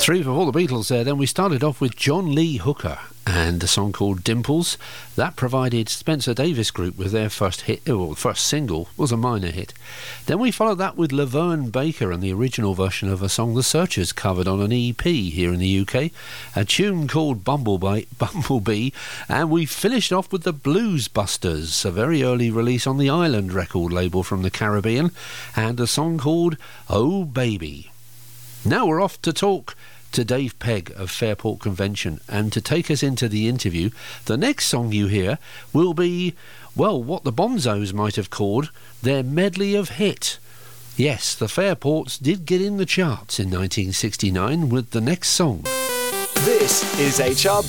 Three for all the Beatles there. Then we started off with John Lee Hooker and a song called Dimples. That provided Spencer Davis Group with their first hit, or first single, was a minor hit. Then we followed that with Laverne Baker and the original version of a song The Searchers covered on an EP here in the UK, a tune called Bumblebee, and we finished off with the Blues Busters, a very early release on the Island record label from the Caribbean, and a song called Oh Baby. Now we're off to talk to Dave Pegg of Fairport Convention, and to take us into the interview, the next song you hear will be, well, what the Bonzos might have called their medley of hit. Yes, the Fairports did get in the charts in 1969 with the next song. This is HRB.